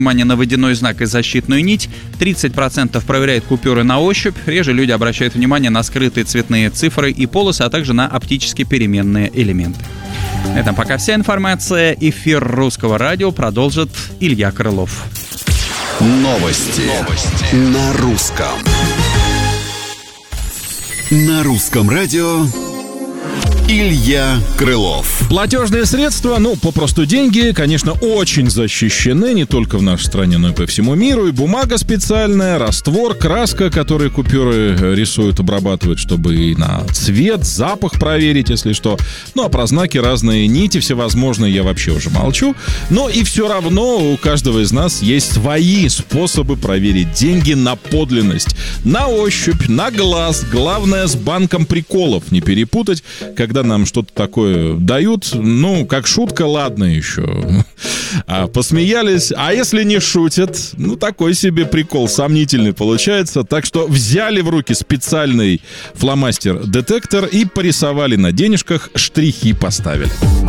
внимание на водяной знак и защитную нить, 30% проверяют купюры на ощупь, реже люди обращают внимание на скрытые цветные цифры и полосы, а также на оптически переменные элементы. На этом пока вся информация. Эфир Русского радио продолжит Илья Крылов. Новости на русском. На русском радио Илья Крылов. Платежные средства, попросту деньги, конечно, очень защищены не только в нашей стране, но и по всему миру. И бумага специальная, раствор, краска, которые купюры рисуют, обрабатывают, чтобы и на цвет, запах проверить, если что. А про знаки разные, нити всевозможные, я вообще уже молчу. Но и все равно у каждого из нас есть свои способы проверить деньги на подлинность. На ощупь, на глаз. Главное, с банком приколов не перепутать, когда нам что-то такое дают, как шутка, ладно еще. Посмеялись, а если не шутят, такой себе прикол сомнительный получается. Так что взяли в руки специальный фломастер-детектор и порисовали на денежках, штрихи поставили.